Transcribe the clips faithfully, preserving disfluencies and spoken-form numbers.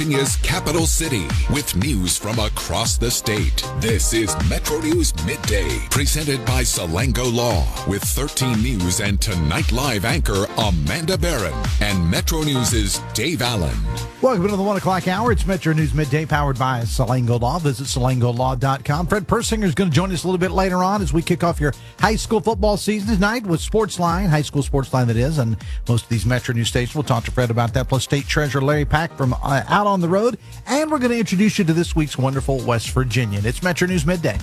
Virginia's capital city with news from across the state. This is Metro News Midday, presented by Salango Law, with thirteen News and Tonight Live anchor Amanda Barron and Metro News' Dave Allen. Welcome to the one o'clock hour. It's Metro News Midday, powered by Salango Law. Visit salango law dot com. Fred Persinger is going to join us a little bit later on as we kick off your high school football season tonight with Sportsline, high school Sportsline that is, and most of these Metro News stations. We'll talk to Fred about that, plus State Treasurer Larry Pack from uh, out on the road. And we're going to introduce you to this week's wonderful West Virginian. It's Metro News Midday.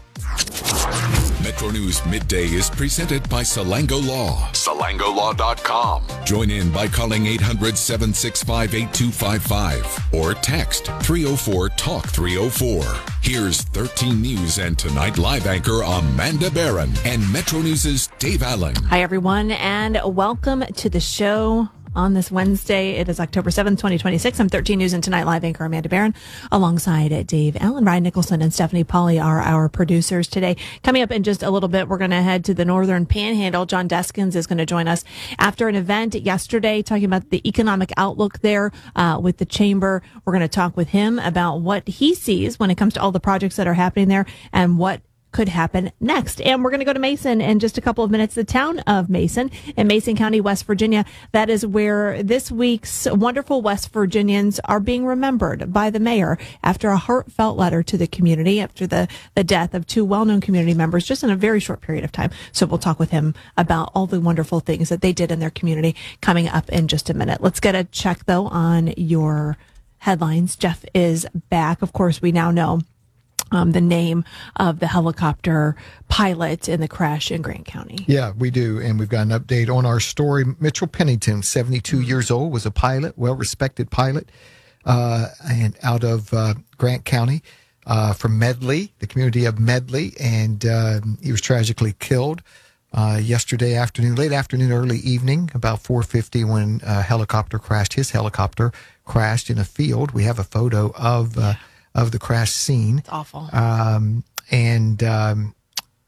Metro News Midday is presented by Salango Law. salango law dot com. Join in by calling eight hundred, seven six five, eight two five five or text three oh four, talk three oh four. Here's thirteen News and Tonight Live anchor Amanda Barron and Metro News' Dave Allen. Hi, everyone, and welcome to the show. On this Wednesday, it is October seventh, twenty twenty-six. I'm thirteen News and Tonight Live anchor Amanda Barron, alongside Dave Allen. Ryan Nicholson and Stephanie Pauly are our producers today. Coming up in just a little bit, we're going to head to the Northern Panhandle. John Deskins is going to join us after an event yesterday talking about the economic outlook there uh, with the chamber. We're going to talk with him about what he sees when it comes to all the projects that are happening there and what could happen next. And we're going to go to Mason in just a couple of minutes, the town of Mason in Mason County, West Virginia. That is where this week's wonderful West Virginians are being remembered by the mayor after a heartfelt letter to the community after the, the death of two well-known community members just in a very short period of time. So we'll talk with him about all the wonderful things that they did in their community coming up in just a minute. Let's get a check, though, on your headlines. Jeff is back. Of course, we now know Um, the name of the helicopter pilot in the crash in Grant County. Yeah, we do. And we've got an update on our story. Mitchell Pennington, seventy-two years old, was a pilot, well-respected pilot, uh, and out of uh, Grant County uh, from Medley, the community of Medley. And uh, he was tragically killed uh, yesterday afternoon, late afternoon, early evening, about four fifty when a helicopter crashed. His helicopter crashed in a field. We have a photo of... Uh, of the crash scene. It's awful. Um, and, um,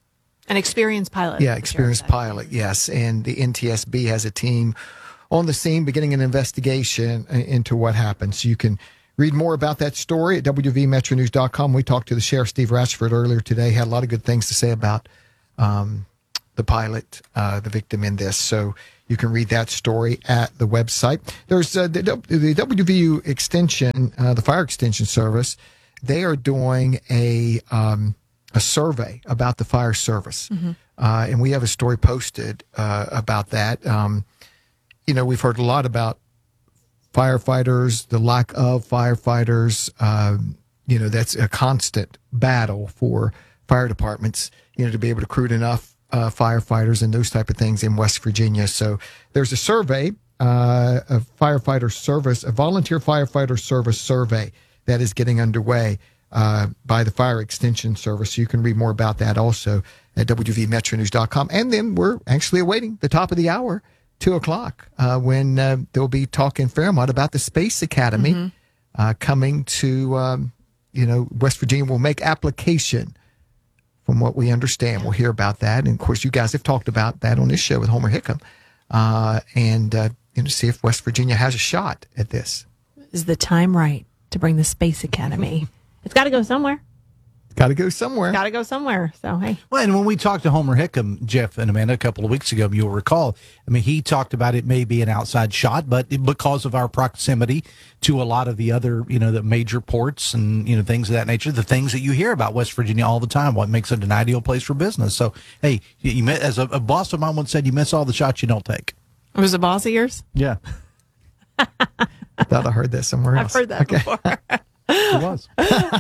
An experienced pilot. Yeah, experienced pilot, yes. And the N T S B has a team on the scene beginning an investigation into what happened. So you can read more about that story at w v metro news dot com. We talked to the Sheriff, Steve Ratchford, earlier today. Had a lot of good things to say about um, the pilot, uh, the victim in this. So you can read that story at the website. There's uh, the, the W V U Extension, uh, the Fire Extension Service. They are doing a um, a survey about the fire service, mm-hmm. uh, and we have a story posted uh, about that. Um, you know, we've heard a lot about firefighters, the lack of firefighters. Um, you know, that's a constant battle for fire departments. You know, to be able to recruit enough uh, firefighters and those type of things in West Virginia. So there's a survey, uh, a firefighter service, a volunteer firefighter service survey that is getting underway uh, by the Fire Extension Service. So you can read more about that also at w v metro news dot com. And then we're actually awaiting the top of the hour, two o'clock, uh, when uh, they'll be talking Fairmont about the Space Academy mm-hmm. uh, coming to, um, you know, West Virginia. Will make application from what we understand. We'll hear about that. And, of course, you guys have talked about that on this show with Homer Hickam. Uh, and, uh, you know, see if West Virginia has a shot at this. Is the time right to bring the Space Academy? It's got to go somewhere. Got to go somewhere. Got to go somewhere. So, hey. Well, and when we talked to Homer Hickam, Jeff and Amanda, a couple of weeks ago, you'll recall, I mean, he talked about it may be an outside shot, but because of our proximity to a lot of the other, you know, the major ports and, you know, things of that nature, the things that you hear about West Virginia all the time, what makes it an ideal place for business. So, hey, you, you as a, a boss of mine once said, you miss all the shots you don't take. It was a boss of yours? Yeah. I thought I heard that somewhere else. I've heard that okay. before. It was.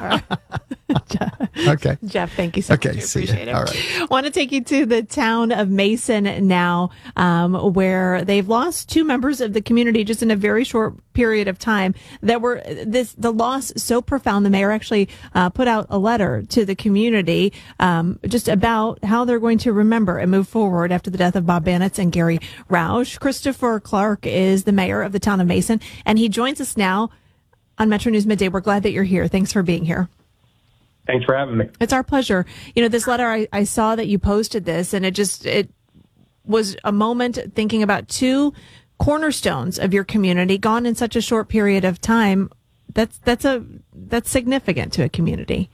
Jeff, okay. Jeff, thank you so okay, much. I see appreciate ya. it. All right. I want to take you to the town of Mason now, um, where they've lost two members of the community just in a very short period of time. That were this the loss so profound. The mayor actually uh, put out a letter to the community um, just about how they're going to remember and move forward after the death of Bob Banitz and Gary Roush. Christopher Clark is the mayor of the town of Mason, and he joins us now on Metro News Midday. We're glad that you're here. Thanks for being here. Thanks for having me. It's our pleasure. You know, this letter, I, I saw that you posted this, and it just, it was a moment thinking about two cornerstones of your community gone in such a short period of time. that's that's a that's significant to a community.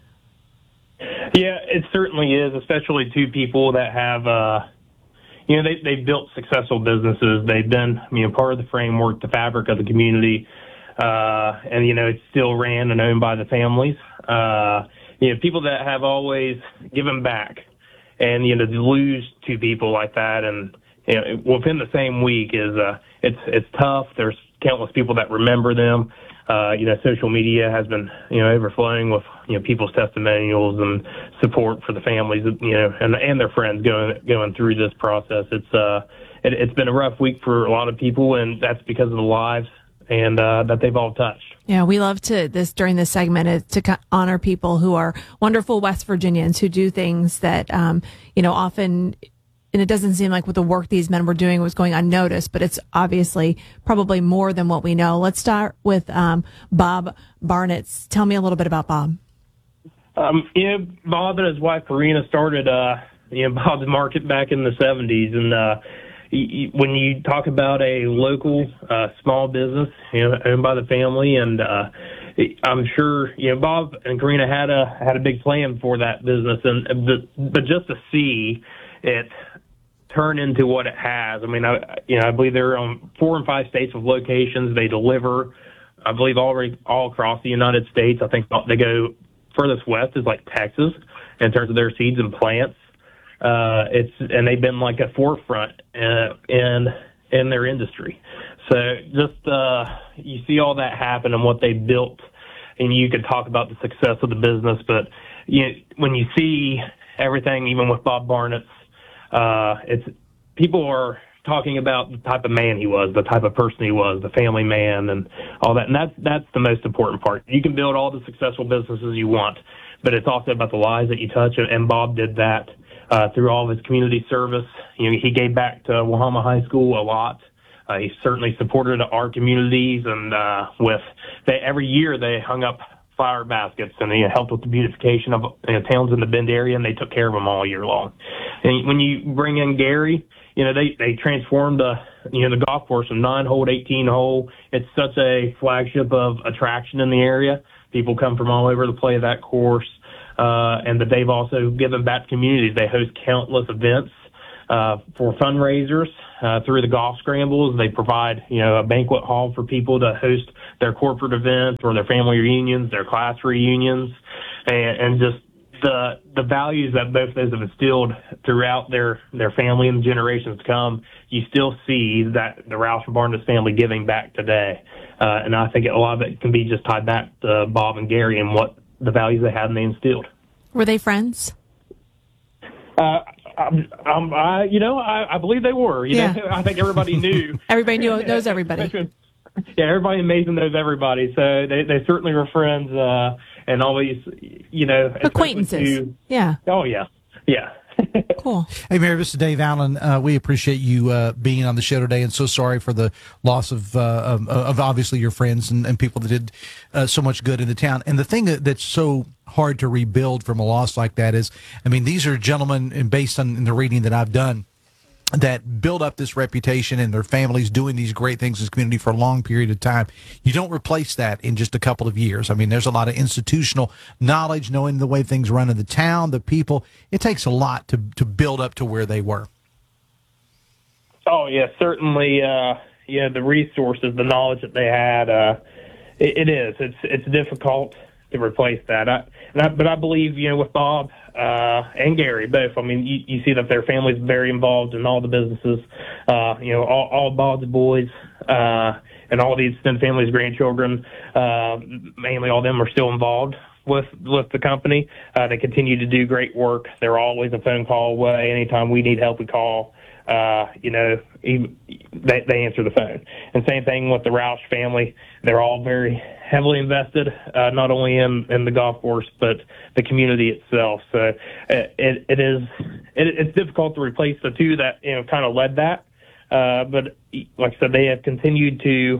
Yeah, it certainly is, especially to people that have, uh, you know, they, they've built successful businesses. They've been, you know, part of the framework, the fabric of the community, uh, and, you know, it's still ran and owned by the families. Uh, you know, people that have always given back, and, you know, to lose two people like that and, you know, within the same week is, uh, it's, it's tough. There's countless people that remember them. Uh, you know, social media has been, you know, overflowing with, you know, people's testimonials and support for the families, you know, and and their friends going going through this process. It's uh, it, it's been a rough week for a lot of people, and that's because of the lives and uh, that they've all touched. Yeah, we love to this during this segment is to honor people who are wonderful West Virginians who do things that, um, you know, often. And it doesn't seem like what the work these men were doing was going unnoticed, but it's obviously probably more than what we know. Let's start with um, Bob Barnett. Tell me a little bit about Bob. Um, you know, Bob and his wife Karina started, uh, you know, Bob's Market back in the seventies, and uh, y- y- when you talk about a local uh, small business, you know, owned by the family, and uh, I'm sure you know Bob and Karina had a had a big plan for that business, and but, but just to see it turn into what it has. I mean, I, you know, I believe they're on four and five states with locations. They deliver, I believe, all all across the United States. I think they go furthest west is like Texas in terms of their seeds and plants. Uh, it's and they've been like a forefront uh, in in their industry. So just uh, you see all that happen and what they built, and you could talk about the success of the business. But you know, when you see everything, even with Bob Barnett's. Uh, it's people are talking about the type of man he was, the type of person he was, the family man, and all that. And that's that's the most important part. You can build all the successful businesses you want, but it's also about the lives that you touch. And Bob did that uh, through all of his community service. You know, he gave back to Wahama High School a lot. Uh, he certainly supported our communities, and uh, with they, every year they hung up flower baskets, and they helped with the beautification of you know, towns in the Bend area, and they took care of them all year long. And when you bring in Gary, you know, they, they transformed the, you know, the golf course from nine hole to eighteen hole. It's such a flagship of attraction in the area. People come from all over to play that course. Uh, and that they've also given back to communities. They host countless events, uh, for fundraisers, uh, through the golf scrambles. They provide, you know, a banquet hall for people to host their corporate events or their family reunions, their class reunions, and, and just the the values that both of those have instilled throughout their, their family and the generations to come. You still see that the Roush and Barnett family giving back today. Uh, and I think a lot of it can be just tied back to Bob and Gary and what the values they had and they instilled. Were they friends? Uh, um, um, I, you know, I, I believe they were. You yeah. know, I think everybody knew. everybody knew knows everybody. Yeah, everybody in Mason knows everybody. So they, they certainly were friends uh, and always, you know. Acquaintances. To, yeah. Oh, yeah. Yeah. Cool. Hey, Mary, this is Dave Allen. Uh, we appreciate you uh, being on the show today, and so sorry for the loss of uh, of, of obviously your friends and, and people that did uh, so much good in the town. And the thing that, that's so hard to rebuild from a loss like that is, I mean, these are gentlemen, and based on the reading that I've done, that build up this reputation and their families doing these great things in this community for a long period of time. You don't replace that in just a couple of years. I mean, there's a lot of institutional knowledge, knowing the way things run in the town, the people. It takes a lot to to build up to where they were. Oh, yeah, certainly, uh, yeah, the resources, the knowledge that they had, uh, it, it is. It's it's difficult to replace that. I, and I, but I believe, you know, with Bob uh, and Gary both, I mean, you, you see that their family's very involved in all the businesses, uh, you know, all, all Bob's boys uh, and all the extended family's grandchildren, uh, mainly all of them are still involved with with the company. Uh, they continue to do great work. They're always a phone call away. Anytime we need help, we call. Uh, you know, even, they, they answer the phone. And same thing with the Roush family. They're all very heavily invested, uh, not only in, in the golf course, but the community itself. So it, it, it is, it, it's difficult to replace the two that, you know, kind of led that. Uh, but like I said, they have continued to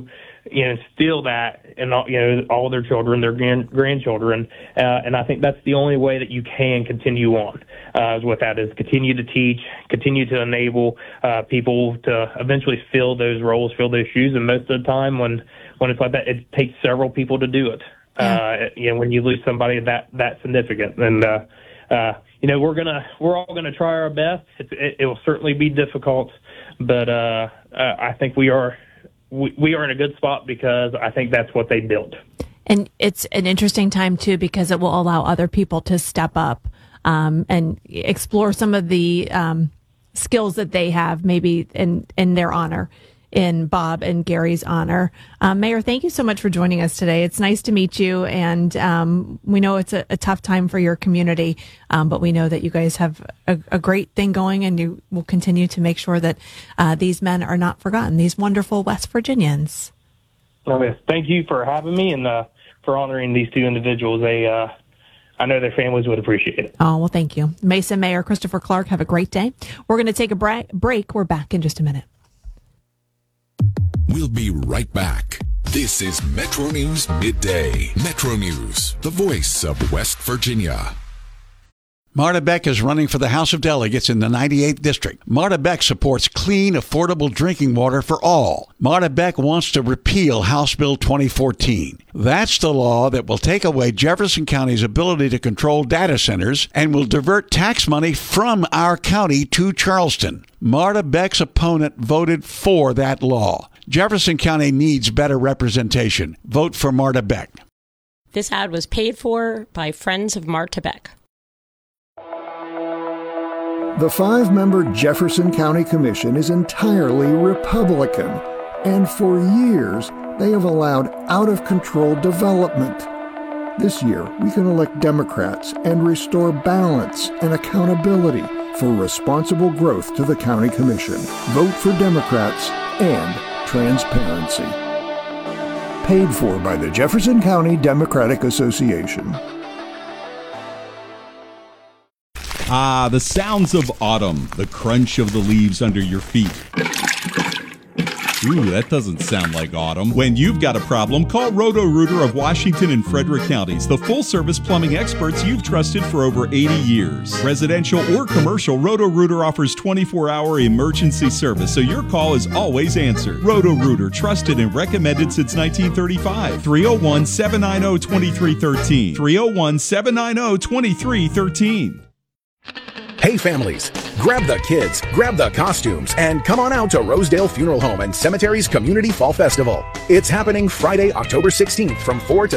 you know, instill that in all, you know, all their children, their grand, grandchildren. Uh, and I think that's the only way that you can continue on uh, with that is continue to teach, continue to enable uh, people to eventually fill those roles, fill those shoes. And most of the time when, when it's like that, it takes several people to do it. Uh, you know, when you lose somebody that, that significant. And, uh, uh, you know, we're gonna, we're all gonna try our best. It, it, it will certainly be difficult, but, uh, uh, I think we are, we, we are in a good spot because I think that's what they built. And it's an interesting time too, because it will allow other people to step up, um, and explore some of the, um, skills that they have maybe in, in their honor. In Bob and Gary's honor. Um, Mayor, thank you so much for joining us today. It's nice to meet you, and um, we know it's a, a tough time for your community, um, but we know that you guys have a, a great thing going, and you will continue to make sure that uh, these men are not forgotten, these wonderful West Virginians. Oh, yes. Thank you for having me and uh, for honoring these two individuals. They, uh, I know their families would appreciate it. Oh, well, thank you. Mesa Mayor Christopher Clark, have a great day. We're going to take a bra- break. We're back in just a minute. We'll be right back. This is Metro News Midday. Metro News, the voice of West Virginia. Marta Beck is running for the House of Delegates in the ninety-eighth District. Marta Beck supports clean, affordable drinking water for all. Marta Beck wants to repeal House Bill twenty fourteen. That's the law that will take away Jefferson County's ability to control data centers and will divert tax money from our county to Charleston. Marta Beck's opponent voted for that law. Jefferson County needs better representation. Vote for Marta Beck. This ad was paid for by Friends of Marta Beck. The five-member Jefferson County Commission is entirely Republican, and for years they have allowed out-of-control development. This year, we can elect Democrats and restore balance and accountability for responsible growth to the County Commission. Vote for Democrats and transparency. Paid for by the Jefferson County Democratic Association. Ah, the sounds of autumn, the crunch of the leaves under your feet. Ooh, that doesn't sound like autumn. When you've got a problem, call Roto-Rooter of Washington and Frederick counties, the full-service plumbing experts you've trusted for over eighty years. Residential or commercial, Roto-Rooter offers twenty-four hour emergency service, so your call is always answered. Roto-Rooter, trusted and recommended since nineteen thirty-five. three oh one, seven nine oh, two three one three. three oh one, seven nine oh, two three one three. Hey families, grab the kids, grab the costumes, and come on out to Rosedale Funeral Home and Cemetery's Community Fall Festival. It's happening Friday, October sixteenth from four to